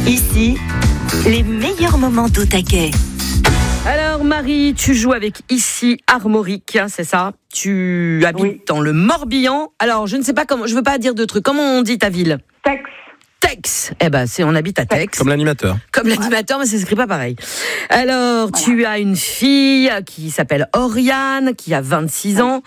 Ici, les meilleurs moments d'Au Taquet. Alors Marie, tu joues avec Ici Armorique, c'est ça? Tu habites dans le Morbihan. Alors je ne sais pas comment, je veux pas dire de trucs. Comment on dit ta ville? Tex. Eh ben, on habite à Tex. Comme l'animateur. Comme l'animateur, mais ça s'écrit pas pareil. Alors, tu as une fille qui s'appelle Oriane, qui a 26 ans.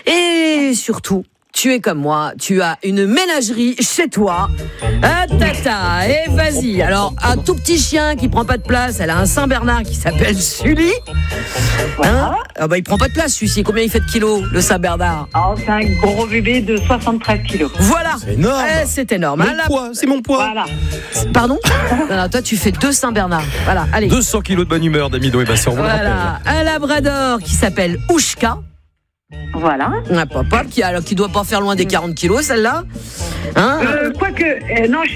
Et surtout, tu es comme moi, tu as une ménagerie chez toi. Ah, tata, et vas-y. Alors, un tout petit chien qui prend pas de place, elle a un Saint-Bernard qui s'appelle Sully. Hein? Ah bah, il prend pas de place, celui-ci. Combien il fait de kilos, le Saint-Bernard? C'est un gros bébé de 73 kilos. Voilà. C'est énorme. C'est énorme. C'est mon poids. Voilà. Pardon? Non, toi, tu fais 2 Saint-Bernard. Voilà, allez. 200 kilos de bonne humeur d'Amido et Bastien, on vous le rappelle. Voilà, un labrador qui s'appelle Oushka. Voilà. Un papa qui doit pas faire loin des 40 kilos, celle-là. Hein? Quoique, non,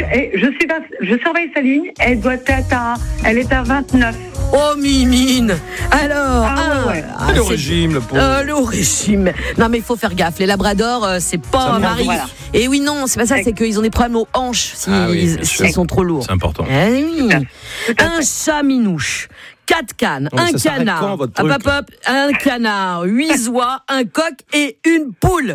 je surveille sa ligne. Elle est à 29. Oh, mimine. Alors, le régime, le pauvre. le régime. Non, mais il faut faire gaffe. Les labradors, c'est pas Marie. Voilà. Et oui, non, c'est pas ça. C'est qu'ils ont des problèmes aux hanches s'ils sont trop lourds. C'est important. Eh oui. Un chat minouche. 4 cannes, un canard, un canard, 8 oies, un coq et une poule.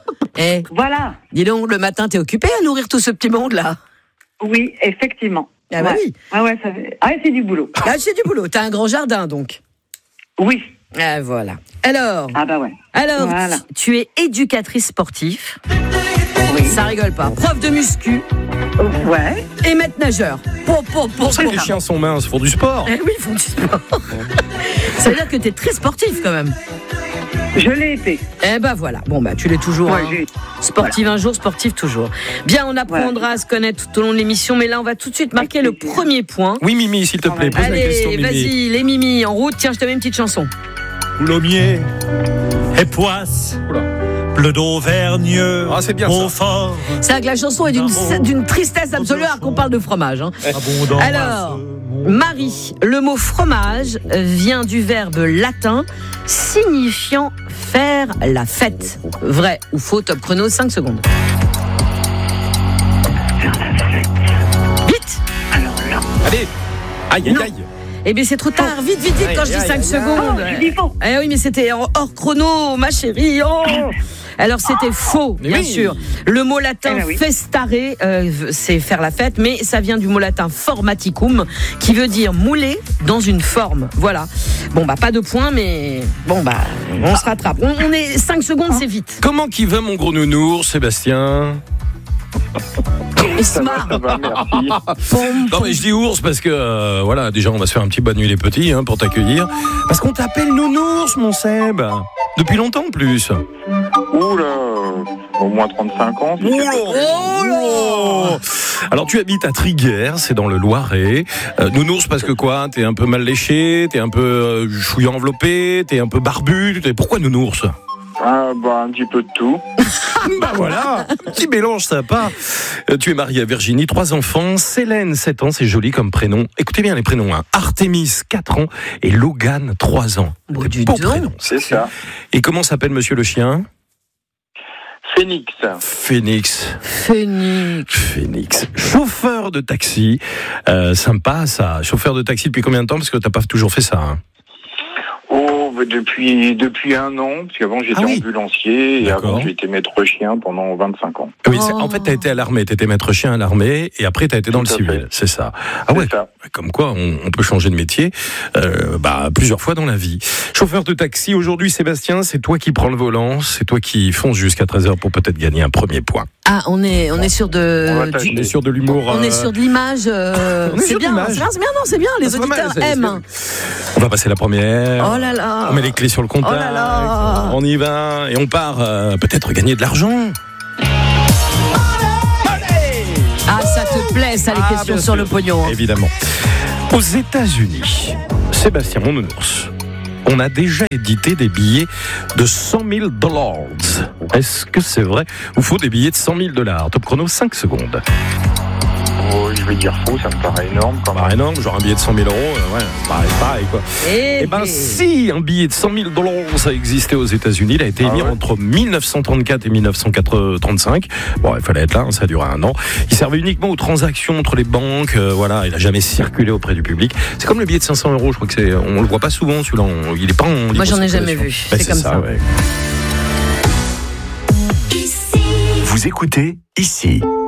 Voilà. Dis donc, le matin, t'es occupé à nourrir tout ce petit monde-là? Oui, effectivement. Ah bah oui. C'est du boulot. Ah, c'est du boulot. T'as un grand jardin, donc. Oui. Ah, voilà. Alors, voilà. tu es éducatrice sportive. Oui. Ça rigole pas. Prof de muscu. Ouais. Et maître nageur. Pour ça que les chiens sont minces, ils font du sport. Eh oui, ils font du sport. Ça veut dire que t'es très sportif, quand même. Je l'ai été. Eh ben voilà. Bon, bah, tu l'es toujours. Ouais, sportive un jour, sportif toujours. Bien, on apprendra à se connaître tout au long de l'émission, mais là, on va tout de suite marquer le premier point. Oui, Mimi, s'il te plaît, pose la question, Allez, Mimi. vas-y, les Mimi, en route. Tiens, je te mets une petite chanson. Coulommiers et Poisse, bleu d'Auvergne, c'est bien ça. fort. C'est vrai que la chanson est d'une tristesse absolue alors qu'on parle de fromage. Hein. Alors, Marie, le mot fromage vient du verbe latin signifiant faire la fête. Vrai ou faux? Top chrono, 5 secondes. Vite. Alors là. Allez. Aïe. Eh bien, c'est trop tard. Vite, quand je dis 5 secondes. Eh oui, mais c'était hors chrono, ma chérie. Oh. Alors, c'était faux, bien sûr. Le mot latin festare, c'est faire la fête, mais ça vient du mot latin formaticum, qui veut dire mouler dans une forme. Voilà. Bon, bah, pas de points, mais bon, bah, on se rattrape. On est 5 secondes, c'est vite. Comment qui va, mon gros nounours, Sébastien? Ça va, merci. Non, mais je dis ours parce que, voilà, déjà, on va se faire un petit bonne nuit les petits, pour t'accueillir. Parce qu'on t'appelle nounours, mon Seb. Depuis longtemps, en plus. Oula, au moins 35 ans. Alors, tu habites à Triguères, c'est dans le Loiret. Nounours parce que quoi? T'es un peu mal léché, t'es un peu chouillant enveloppé, t'es un peu barbu. Pourquoi nounours? Un petit peu de tout. Bah voilà, petit mélange sympa. Tu es marié à Virginie, 3 enfants. Célène, 7 ans, c'est joli comme prénom. Écoutez bien les prénoms, Artémis, 4 ans, et Logan, 3 ans. Beau prénom. C'est ça. Et comment s'appelle monsieur le chien? Phoenix. Chauffeur de taxi. Sympa ça. Chauffeur de taxi depuis combien de temps? Parce que t'as pas toujours fait ça. Depuis 1 an, parce qu'avant j'étais ambulancier et avant j'ai été maître chien pendant 25 ans. Oui, en fait, t'as été à l'armée, t'étais maître chien à l'armée et après t'as été dans le civil, c'est ça. Ah ouais, comme quoi on peut changer de métier plusieurs fois dans la vie. Chauffeur de taxi, aujourd'hui Sébastien, c'est toi qui prends le volant, c'est toi qui fonce jusqu'à 13h pour peut-être gagner un premier point. Ah, on est sur on est sur de l'humour. On est sur de l'image. C'est bien, c'est bien, les auditeurs aiment. On va passer la première. Oh là là. On met les clés sur le contact. Oh là là. On y va et on part peut-être gagner de l'argent. Ah, ça te plaît, ça, les questions sur le pognon. Évidemment. Aux États-Unis, Sébastien, mon nounours, on a déjà édité des billets de $100 000. Est-ce que c'est vrai ou faux, des billets de $100 000? Top chrono, 5 secondes. je vais dire faux, ça me paraît énorme. Ça me paraît énorme, genre un billet de 100 000 €, pareil quoi. Et ben si, un billet de 100 000 $, ça existait aux États-Unis, il a été émis entre 1934 et 1935. Bon, il fallait être là, ça a duré 1 an. Il servait uniquement aux transactions entre les banques, il a jamais circulé auprès du public. C'est comme le billet de 500 €, je crois que on le voit pas souvent celui-là, il est pas en libre. Moi j'en ai jamais vu, c'est comme ça. Ouais. Vous écoutez ici.